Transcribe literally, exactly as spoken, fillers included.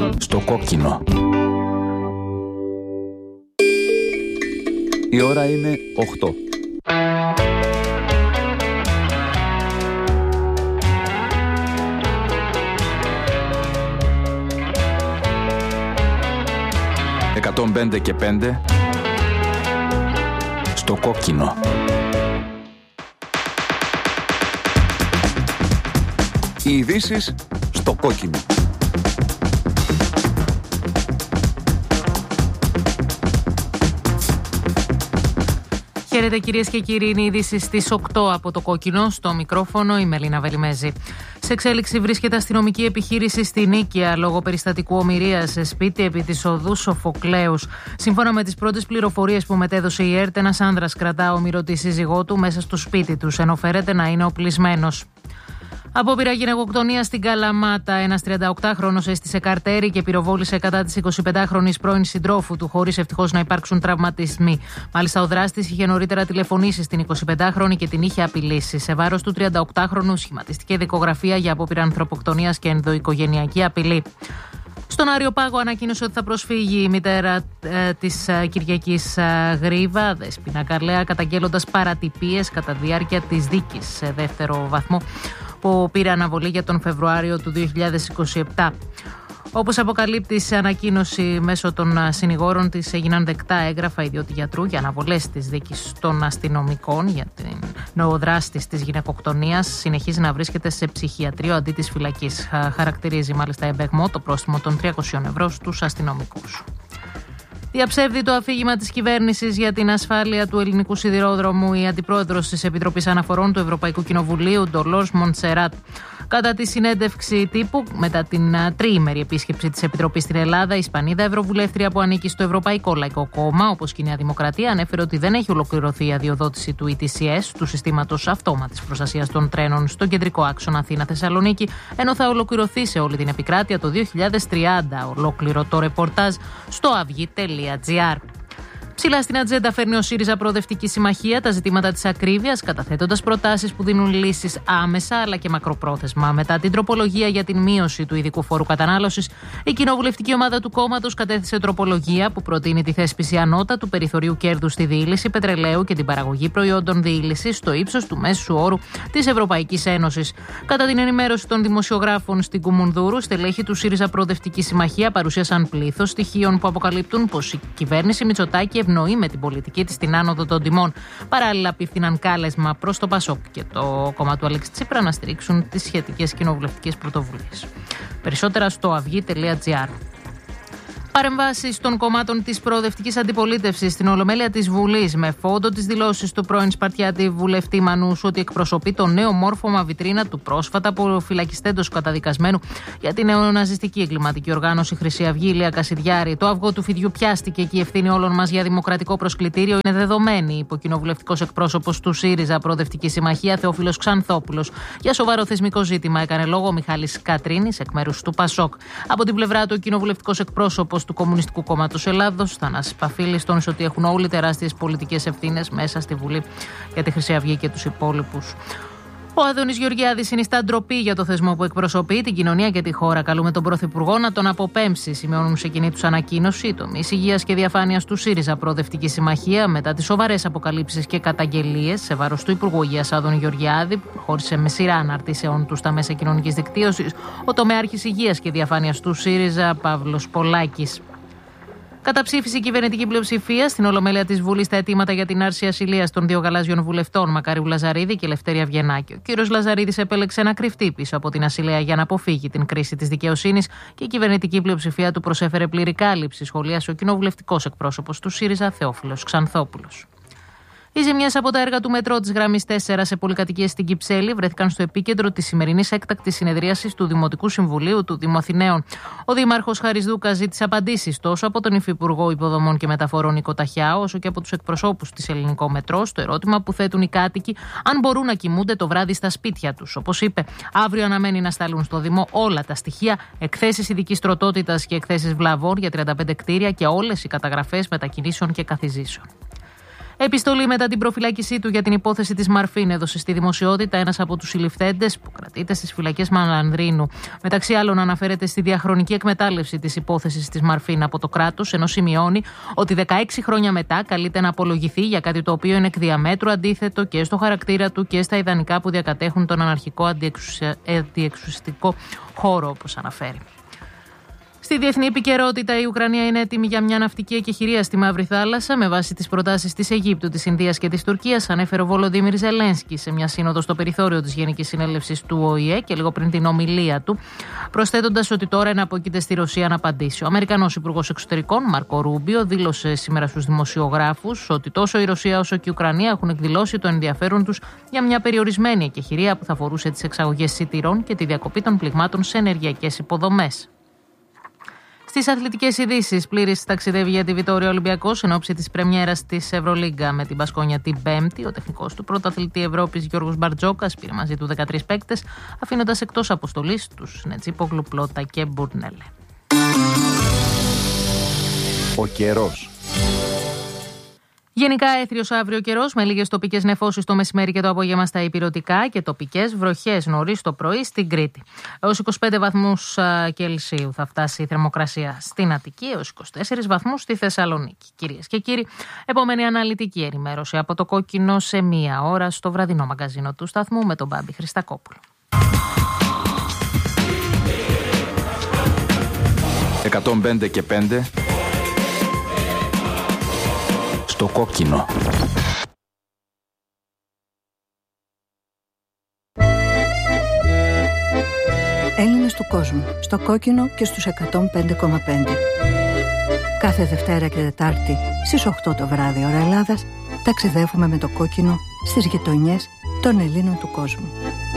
Στο κόκκινο. Η ώρα είναι οκτώ. εκατόν πέντε και πέντε στο κόκκινο. Οι ειδήσεις στο κόκκινο. Χαίρετε κυρίες και κύριοι, είναι οι ειδήσεις στις οκτώ από το κόκκινο. Στο μικρόφωνο η Μελίνα Βελιμέζη. Σε εξέλιξη βρίσκεται αστυνομική επιχείρηση στη Νίκαια λόγω περιστατικού ομηρίας σε σπίτι επί της οδού Σοφοκλέους. Σύμφωνα με τις πρώτες πληροφορίες που μετέδωσε η ΕΡΤ, ένας άνδρας κρατά όμηρο τη σύζυγό του μέσα στο σπίτι τους, ενώ φέρεται να είναι οπλισμένος. Απόπειρα γυναικοκτονία στην Καλαμάτα. Ένας τριανταοκτάχρονος έστησε καρτέρι και πυροβόλησε κατά της εικοσιπεντάχρονης πρώην συντρόφου του, χωρίς ευτυχώς να υπάρξουν τραυματισμοί. Μάλιστα, ο δράστης είχε νωρίτερα τηλεφωνήσει στην εικοσιπεντάχρονη και την είχε απειλήσει. Σε βάρος του τριανταοκτάχρονου σχηματιστική δικογραφία για απόπειρα ανθρωποκτονίας και ενδοοικογενειακή απειλή. Στον Άριο Πάγο ανακοίνωσε ότι θα προσφύγει η μητέρα ε, της ε, Κυριακής ε, Γρίβα, Δέσποινα Καρλέα, καταγγέλλοντας παρατυπίες κατά διάρκεια της δίκης σε δεύτερο βαθμό που πήρε αναβολή για τον Φεβρουάριο του δύο χιλιάδες είκοσι επτά. Όπως αποκαλύπτει σε ανακοίνωση μέσω των συνηγόρων της, έγιναν δεκτά έγγραφα ιδιώτη γιατρού για αναβολές της δίκης των αστυνομικών, για την ο δράστης της γυναικοκτονίας συνεχίζει να βρίσκεται σε ψυχιατρίο αντί της φυλακής. Χαρακτηρίζει μάλιστα εμπεγμό το πρόστιμο των τριακόσια ευρώ στους αστυνομικούς. Διαψεύδει το αφήγημα της κυβέρνησης για την ασφάλεια του ελληνικού σιδηρόδρομου η αντιπρόεδρος της Επιτροπής Αναφορών του Ευρωπαϊκού Κοινοβουλίου, Ντολόρς Μοντσεράτ. Κατά τη συνέντευξη τύπου, μετά την τριήμερη επίσκεψη της Επιτροπής στην Ελλάδα, η Ισπανίδα Ευρωβουλεύτρια που ανήκει στο Ευρωπαϊκό Λαϊκό Κόμμα, όπως και η Νέα Δημοκρατία, ανέφερε ότι δεν έχει ολοκληρωθεί η αδειοδότηση του ι τι σι ες, του συστήματος αυτόματης προστασίας των τρένων, στον κεντρικό άξονα Αθήνα-Θεσσαλονίκη, ενώ θα ολοκληρωθεί σε όλη την επικράτεια το δύο χιλιάδες τριάντα. Ολόκληρο το ρεπορτάζ στο αυγή τελεία τζι άρ. Ψηλά στην ατζέντα φέρνει ο ΣΥΡΙΖΑ Προοδευτική Συμμαχία τα ζητήματα της ακρίβειας, καταθέτοντας προτάσεις που δίνουν λύσεις άμεσα αλλά και μακροπρόθεσμα. Μετά την τροπολογία για την μείωση του ειδικού φόρου κατανάλωσης, η κοινοβουλευτική ομάδα του κόμματος κατέθεσε τροπολογία που προτείνει τη θέσπιση ανώτατου περιθωρίου κέρδους στη διήλυση πετρελαίου και την παραγωγή προϊόντων διήλυσης στο ύψος του μέσου όρου της Ευρωπαϊκής Ένωσης. Κατά την ενημέρωση των δημοσιογράφων στην Κουμουνδούρου, στελέχη του ΣΥΡΙΖΑ Προοδευτική Συμμαχία παρουσίασαν πλήθος στοιχείων που αποκαλύπτουν πως η κυβέρνηση Μητσοτάκη ευνοεί με την πολιτική της την άνοδο των τιμών. Παράλληλα, απίφθηναν κάλεσμα προς το Πασόκ και το κόμμα του Αλέξη Τσίπρα να στηρίξουν τις σχετικές κοινοβουλευτικές πρωτοβουλίες. Περισσότερα στο αυγή τελεία τζι άρ. Παρεμβάσεις των κομμάτων της προοδευτικής αντιπολίτευσης στην Ολομέλεια της Βουλής, με φόντο τις δηλώσεις του πρώην Σπαρτιάτη βουλευτή Μανούσου ότι εκπροσωπεί το νέο μόρφωμα βιτρίνα του πρόσφατα αποφυλακιστέντος καταδικασμένου για την νεοναζιστική εγκληματική οργάνωση Χρυσή Αυγή, Ηλία Κασιδιάρη. Το αυγό του φιδιού πιάστηκε και η ευθύνη όλων μας για δημοκρατικό προσκλητήριο είναι δεδομένη, είπε ο κοινοβουλευτικός εκπρόσωπος του ΣΥΡΙΖΑ Προοδευτική Συμμαχία, Θεόφιλος Ξανθόπουλος. Για σοβαρό θεσμικό ζήτημα έκανε λόγο ο Μιχάλης Κατρίνης, εκ μέρους του Πασόκ. Από την πλευρά του, ο κοινοβουλευτικός εκπρόσωπος του Κομμουνιστικού Κόμματος Ελλάδος, Θανάσης Παφίλης, τόνισε ότι έχουν όλοι τεράστιες πολιτικές ευθύνες μέσα στη Βουλή για τη Χρυσή Αυγή και τους υπόλοιπους. Ο Άδωνης Γεωργιάδης συνιστά ντροπή για το θεσμό που εκπροσωπεί, την κοινωνία και τη χώρα. Καλούμε τον Πρωθυπουργό να τον αποπέμψει, σημειώνουν σε κοινή τους ανακοίνωση οι τομείς υγείας και διαφάνειας του ΣΥΡΙΖΑ Προοδευτική Συμμαχία μετά τις σοβαρές αποκαλύψεις και καταγγελίες σε βάρος του Υπουργού Υγείας Άδωνη Γεωργιάδη, που προχώρησε με σειρά αναρτήσεών του στα μέσα κοινωνικής δικτύωσης, ο τομεάρχης υγείας και διαφάνειας του ΣΥΡΙΖΑ Παύλος Πολάκης. Καταψήφισε η κυβερνητική πλειοψηφία στην Ολομέλεια της Βουλής τα αιτήματα για την άρση ασυλίας των δύο γαλάζιων βουλευτών Μακάριου Λαζαρίδη και Ελευθέρια Βιενάκη. Ο κύριος Λαζαρίδης επέλεξε να κρυφτεί πίσω από την ασυλία για να αποφύγει την κρίση της δικαιοσύνης και η κυβερνητική πλειοψηφία του προσέφερε πλήρη κάλυψη, σχολίασε ο κοινοβουλευτικός εκπρόσωπος του ΣΥΡΙΖΑ Θεόφιλος Ξανθόπουλος. Οι ζημιές από τα έργα του μετρό της γραμμής τέσσερα σε πολυκατοικίες στην Κυψέλη βρέθηκαν στο επίκεντρο της σημερινής έκτακτης συνεδρίασης του Δημοτικού Συμβουλίου του Δήμου Αθηναίων. Ο Δήμαρχος Χάρης Δούκας ζήτησε απαντήσεις τόσο από τον Υφυπουργό Υποδομών και Μεταφορών Νίκο Ταχιά, όσο και από τους εκπροσώπους της Ελληνικό Μετρό στο ερώτημα που θέτουν οι κάτοικοι αν μπορούν να κοιμούνται το βράδυ στα σπίτια τους. Όπως είπε, αύριο αναμένει να σταλούν στο Δήμο όλα τα στοιχεία, εκθέσεις ειδικής τροτότητας και εκθέσεις βλαβών για τριάντα πέντε κτίρια και όλες οι καταγραφές μετακινήσεων και καθιζήσεων. Επιστολή μετά την προφυλάκησή του για την υπόθεση της Μαρφίν έδωσε στη δημοσιότητα ένας από τους συλληφθέντες που κρατείται στις φυλακές Μαλανδρίνου. Μεταξύ άλλων, αναφέρεται στη διαχρονική εκμετάλλευση της υπόθεσης της Μαρφίν από το κράτος, ενώ σημειώνει ότι δεκαέξι χρόνια μετά καλείται να απολογηθεί για κάτι το οποίο είναι εκ διαμέτρου αντίθετο και στο χαρακτήρα του και στα ιδανικά που διακατέχουν τον αναρχικό αντιεξουσιαστικό χώρο, όπως αναφέρει. Στη διεθνή επικαιρότητα, η Ουκρανία είναι έτοιμη για μια ναυτική εκεχηρία στη Μαύρη Θάλασσα με βάση τις προτάσεις της Αιγύπτου, της Ινδίας και της Τουρκίας, ανέφερε ο Βολοντίμιρ Ζελένσκι σε μια σύνοδο στο περιθώριο της Γενικής Συνέλευσης του Ο Η Ε και λίγο πριν την ομιλία του, προσθέτοντας ότι τώρα είναι απόκειται στη Ρωσία να απαντήσει. Ο Αμερικανός Υπουργός Εξωτερικών, Μάρκο Ρούμπιο, δήλωσε σήμερα στους δημοσιογράφους ότι τόσο η Ρωσία όσο και η Ουκρανία έχουν εκδηλώσει το ενδιαφέρον τους για μια περιορισμένη εκεχηρία που θα αφορούσε τις εξαγωγές σιτηρών και τη διακοπή των πληγμάτων σε ενεργειακές υποδομές. Στις αθλητικές ειδήσεις, πλήρης ταξιδεύει για τη Βιτόρια Ολυμπιακός εν ώψη της πρεμιέρας της Ευρωλίγκα με την Μπασκόνια την Πέμπτη. Ο τεχνικός του πρωταθλητή Ευρώπης Γιώργος Μπαρτζόκας πήρε μαζί του δεκατρείς παίκτες, αφήνοντας εκτός αποστολής τους Νετζίπογλου, Πλότα και Μπουρνέλε. Ο καιρός. Γενικά έθριος αύριο καιρός με λίγες τοπικές νεφώσεις το μεσημέρι και το απόγευμα στα ηπειρωτικά και τοπικές βροχές νωρίς το πρωί στην Κρήτη. Έως είκοσι πέντε βαθμούς Κελσίου θα φτάσει η θερμοκρασία στην Αττική, έως είκοσι τέσσερις βαθμούς στη Θεσσαλονίκη. Κυρίες και κύριοι, επόμενη αναλυτική ενημέρωση από το Κόκκινο σε μία ώρα στο βραδινό μαγκαζίνο του σταθμού με τον Μπάμπη Χριστακόπουλο. εκατόν πέντε και πέντε στο Κόκκινο. Έλληνες του κόσμου, στο Κόκκινο και στους εκατόν πέντε κόμμα πέντε. Κάθε Δευτέρα και Τετάρτη στις οκτώ το βράδυ ώρα Ελλάδας ταξιδεύουμε με το Κόκκινο στις γειτονιές των Ελλήνων του κόσμου.